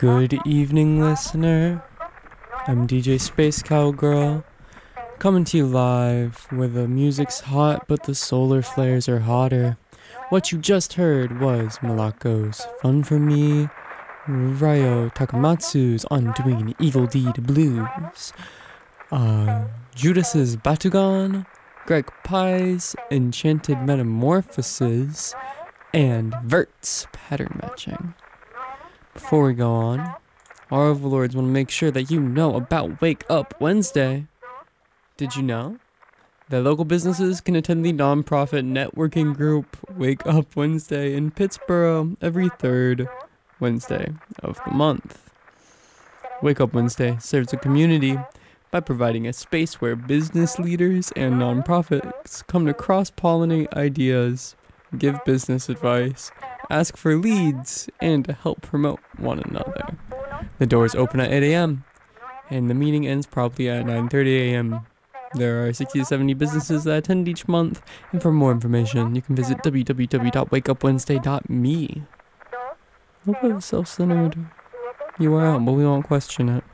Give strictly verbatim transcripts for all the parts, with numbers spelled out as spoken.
Good evening, listener. I'm D J Space Cowgirl, coming to you live where the music's hot but the solar flares are hotter. What you just heard was Malako's Fun For Me, Ryo Takamatsu's Undoing Evil Deed Blues, uh, Judas's Batugan, Greg Pye's Enchanted Metamorphoses, and Vert's Pattern Matching. Before we go on, our overlords want to make sure that you know about Wake Up Wednesday. Did you know that local businesses can attend the nonprofit networking group Wake Up Wednesday in Pittsburgh every third Wednesday of the month? Wake Up Wednesday serves the community by providing a space where business leaders and nonprofits come to cross-pollinate ideas, give business advice, ask for leads, and to help promote one another. The doors open at eight a.m. and the meeting ends promptly at nine thirty a.m. There are sixty to seventy businesses that attend each month, and for more information, you can visit w w w dot wake up wednesday dot me. A little bit of self-centered U R L, but we won't question it.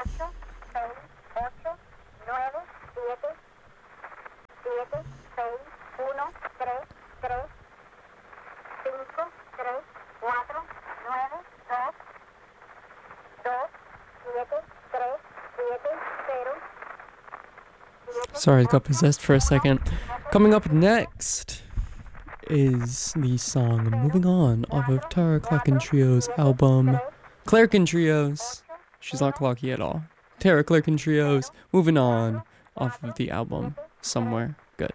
Sorry, I got possessed for a second. Coming up next is the song Moving On off of Tara Clarkin Trio's album Clarkin Trios. She's not clocky at all. Tara Clarkin Trio's Moving On off of the album Somewhere Good.